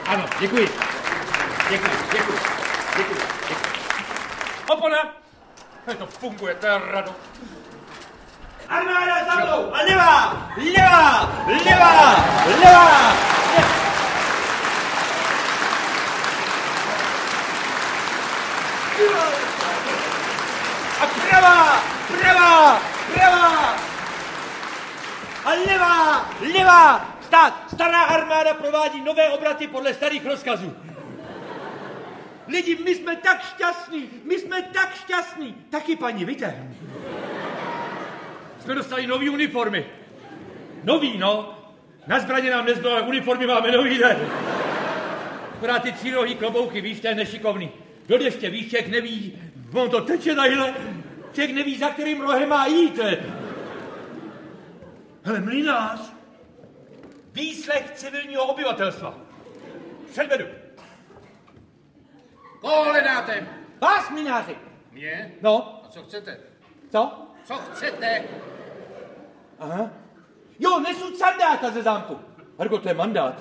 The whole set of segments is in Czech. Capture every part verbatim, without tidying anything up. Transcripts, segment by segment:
Ano, děkuji. Děkuji, děkuji, děkuji, děkuji. Opona! To funguje, to je rado. Armáda za mnou! A levá! Levá! Levá! Levá! A pravá! Pravá! Pravá! A levá! Levá! Stát! Stará armáda provádí nové obraty podle starých rozkazů. Lidi, my jsme tak šťastní, my jsme tak šťastní. Taky, paní, víte? Jsme dostali nový uniformy. Nový, no. Na zbraně nám nezbylo, ale uniformy máme nový, ne? Akorát ty třírohý klobouky, víš, to je nešikovný. Do deště, víš, člověk neví, on to teče tadyhle. Člověk neví, za kterým rohem má jít. Hele, mlynář. Výslech civilního obyvatelstva. Předvedu. Koho hledáte? Vás, mlynáři. Mě? No. A co chcete? Co? Co chcete? Aha. Jo, nesu sandáta ze zámku. Ergo, to je mandát.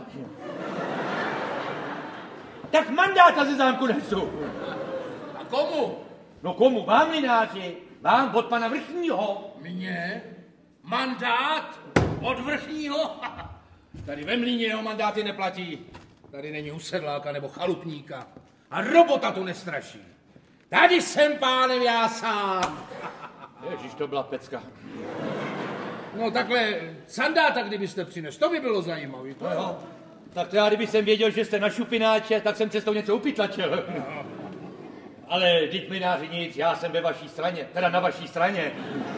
Tak mandáta ze zámku nesu. A komu? No komu? Vám, mlynáři. Vám, od pana vrchního. Mně? Mandát? Od vrchního? Tady ve mlýně jeho mandáty neplatí. Tady není usedláka nebo chalupníka. A robota tu nestraší. Tady jsem pánem já sám. Ježiš, to byla pecka. No takhle sandáta, kdybyste přines, to by bylo zajímavé. To no jo. Tak to já, kdyby jsem věděl, že jste na šupináče, tak jsem cestou něco upytlačil. No. Ale vždyť mlynáři nic, já jsem ve vaší straně, teda na vaší straně.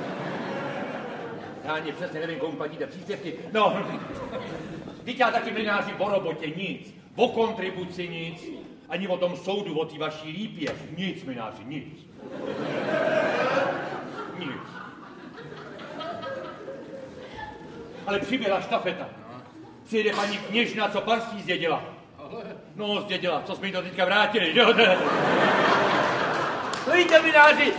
Já ani přesně nevím, komu platíte příspěvky. No, vždyť já taky mlynáři o robotě nic, o kontribuci nic, ani o tom soudu, o té vaší lípě. Nic, mlynáři, nic. Nic. Ale přibyla štafeta. Přijde paní kněžna, co panství zdědila. No, zdědila, co jsme jí to teďka vrátili, jo? No víte, mlynáři.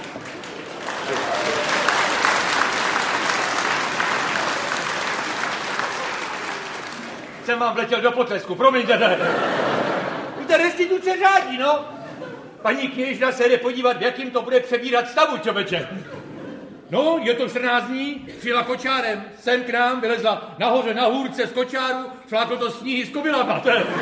Jsem vám vletěl do potlesku, promiňte. Víte, restituce řádí, no. Paní kněžna se jde podívat, v jakým to bude přebírat stavu, čověče. No, je to čtrnáct dní, přijela kočárem, sem k nám, vylezla nahoře na hůrce z kočáru, fláklo to sníhy z kobylama.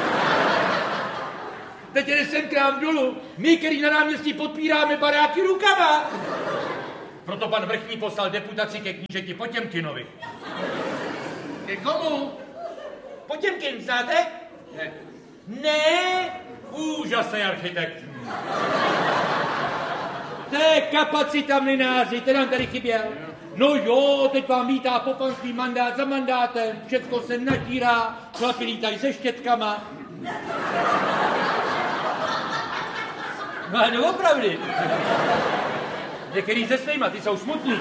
Teď jde sem k nám dolů, my, který na náměstí podpíráme baráky rukama. Proto pan vrchní poslal deputaci ke knížeti Potěmkinovi. Ke komu? Potěmkin, znáte? Ne. Ne? Úžasný architekt. To je kapacita, mlynáři, ten nám tady chyběl. No jo, teď vám vítá po panství mandát za mandátem, všecko se natírá, chlapi lítají se štětkama. No ale doopravdy. Některý se svýma, ty jsou smutní.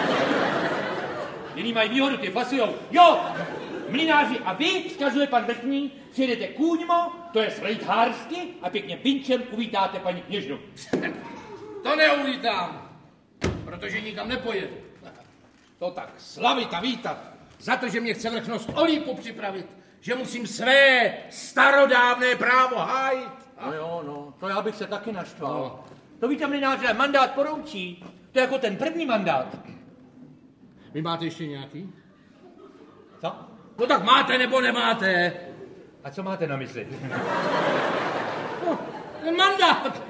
Jiný mají výhodu, ty fasujou. Jo, mlynáři, a vy, vzkazuje pan vrchní, přijedete kůňmo, to je slejthársky, a pěkně pinčem uvítáte paní kněžnu. To neuvítám, protože nikam nepojedu. To tak slavit a vítat za to, že mě chce vrchnost o lípu připravit, že musím své starodávné právo hájit. No jo, no, to já bych se taky naštval. No. To víte, mlynáře, mandát poroučí, to je jako ten první mandát. Vy máte ještě nějaký? Co? No tak máte nebo nemáte? A co máte na mysli? No, ten mandát.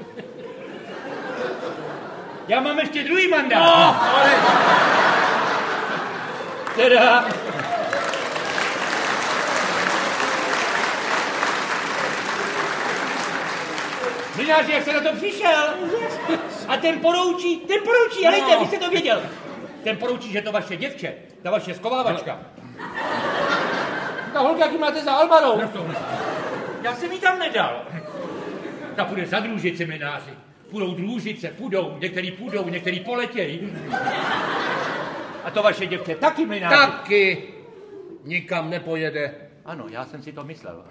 Já mám ještě druhý mandát. No, ale... Teda... Mlynáři, jak se na to přišel? A ten poroučí, ten poroučí, helejte, no. Vy jste to věděl. Ten poroučí, že to vaše děvče, ta vaše skovávačka. No. Ta holka, jaký máte za Almarou. No. Já jsem jí tam nedal. Ta půjde za družici, mlynáři. Půjdou družice, půjdou, některý půjdou, některý poletějí. A to vaše děvče taky, mlynáři. Taky nikam nepojede. Ano, já jsem si to myslel.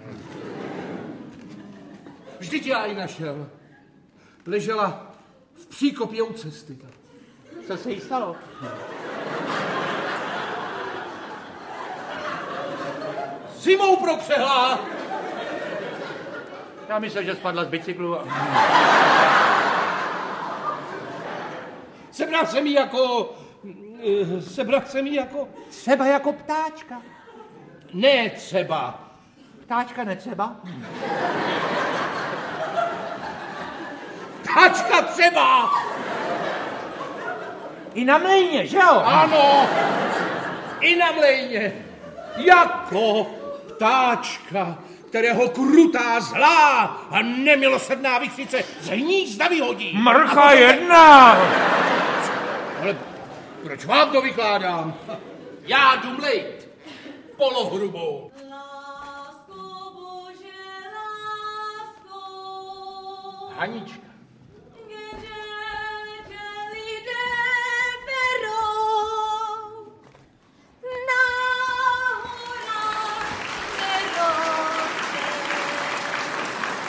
Vždyť já ji našel. Ležela v příkopě u cesty. Co se jí stalo? Zimou prokřehlá. Já myslel, že spadla z bicyklu. A... Sebral jsem jí jako... eh, Sebral jsem jí jako... Třeba jako ptáčka. Ne třeba. Ptáčka netřeba? Ptáčka třeba! I na mlejně, že jo? Ano, i na mlejně. Jako ptáčka, kterého krutá, zlá a nemilosrdná vichřice z hnízda vyhodí. Mrcha jedna! Ale proč vám to vykládám? Já jdu mlejt polohrubou. Lásko Bože, lásko. Hanička,